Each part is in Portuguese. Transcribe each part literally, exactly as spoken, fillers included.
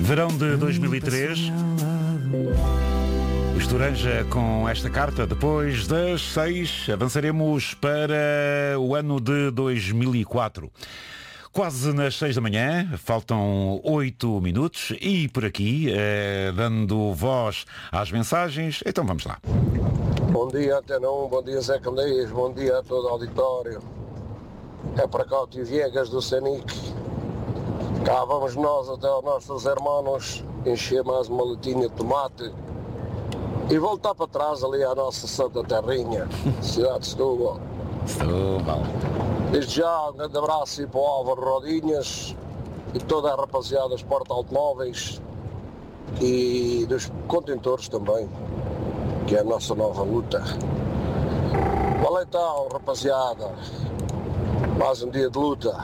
Verão de dois mil e três. O Estoranja com esta carta. Depois das seis, avançaremos para o ano de dois mil e quatro. Quase nas seis da manhã, faltam oito minutos e por aqui, eh, dando voz às mensagens. Então vamos lá. Bom dia, Antena um, bom dia, Zé Candeias, bom dia a todo o auditório. É para cá o tio Viegas do Senic. Cá vamos nós até aos nossos irmãos encher mais uma latinha de tomate e voltar para trás ali à nossa Santa Terrinha, cidade de Setúbal. Setúbal. Desde já um grande abraço e para o Álvaro Rodinhas e toda a rapaziada dos porta-automóveis e dos contentores também, que é a nossa nova luta. Qual é então, rapaziada? Mais um dia de luta.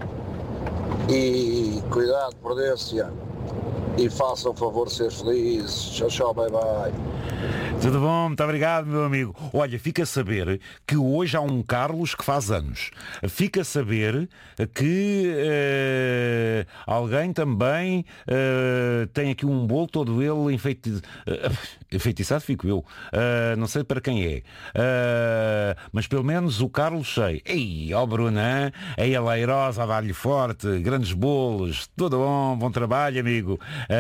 E cuidado, prudência. E façam o favor de ser felizes. Tchau, tchau, bye, bye. Tudo bom? Muito obrigado, meu amigo. Olha, fica a saber que hoje há um Carlos que faz anos. Fica a saber que uh, alguém também uh, tem aqui um bolo todo ele enfeiti... uh, enfeitiçado, fico eu. Uh, não sei para quem é. Uh, mas pelo menos o Carlos sei. Ei, ó Bruna, aí a Leirosa a dar-lhe forte, grandes bolos. Tudo bom? Bom trabalho, amigo.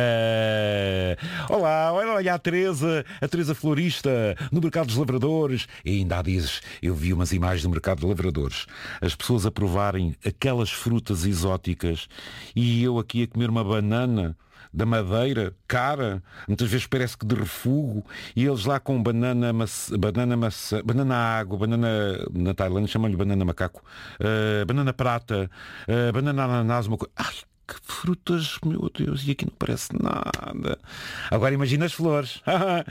Uh, olá, olha, olha a Teresa, a Teresa Florista, no Mercado dos Lavradores. E ainda há dias eu vi umas imagens do Mercado dos Lavradores. As pessoas a provarem aquelas frutas exóticas e eu aqui a comer uma banana da Madeira, cara, muitas vezes parece que de refugo, e eles lá com banana maçã, banana maçã, banana água, banana, na Tailândia chamam-lhe banana macaco, uh, banana prata, uh, banana ananás, uma coisa. Ai, que frutas, meu Deus, e aqui não parece nada. Agora imagina as flores.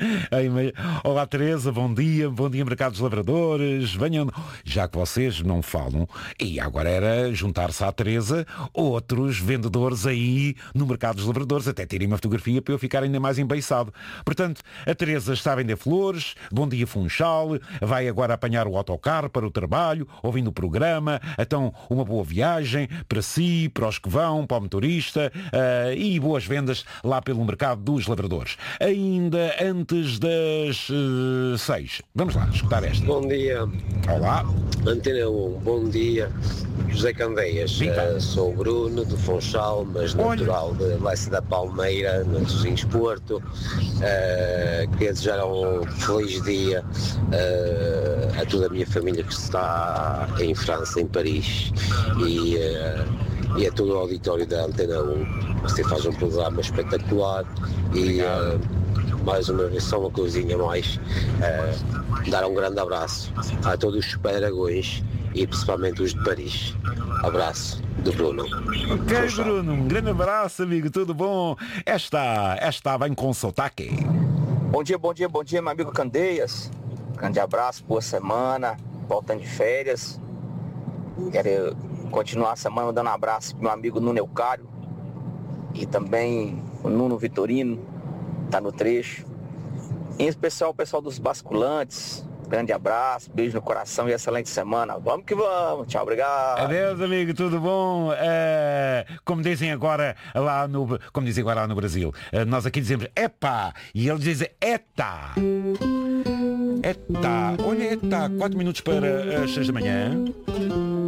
Olá Teresa, bom dia, bom dia Mercado dos Lavradores, venham, já que vocês não falam, e agora era juntar-se à Teresa outros vendedores aí no Mercado dos Lavradores, até terem uma fotografia para eu ficar ainda mais embeiçado. Portanto, a Teresa está a vender flores, bom dia Funchal, vai agora apanhar o autocarro para o trabalho, ouvindo o programa, então uma boa viagem para si, para os que vão, para o motorista uh, e boas vendas lá pelo Mercado dos Lavradores. Ainda antes das uh, seis. Vamos lá, escutar esta. Bom dia. Olá. Antena um, bom dia. José Candeias. Uh, sou o Bruno, de Funchal, mas natural de Leça da Palmeira, no Tosinhos Porto. Uh, queria desejar um feliz dia uh, a toda a minha família que está em França, em Paris. E... Uh, e a todo o auditório da Antena um. Você faz um programa espetacular e uh, mais uma vez só uma coisinha mais, uh, dar um grande abraço a todos os Super Dragões e principalmente os de Paris. Abraço do Bruno. Ok, Funchal. Bruno, um grande abraço, amigo, tudo bom? Esta, esta vem com sotaque. Bom dia, bom dia, bom dia, meu amigo Candeias. Grande abraço, boa semana, voltando de férias. Quero continuar a semana dando um abraço pro meu amigo Nuno Eucário e também o Nuno Vitorino, tá no trecho. Em especial o pessoal dos basculantes, grande abraço, beijo no coração e excelente semana. Vamos que vamos, tchau, obrigado. Adeus, amigo, tudo bom? É, como dizem agora lá no, como dizem agora lá no Brasil, é, nós aqui dizemos epá, e eles dizem eta. Eta, olha, eta, quatro minutos para as seis da manhã.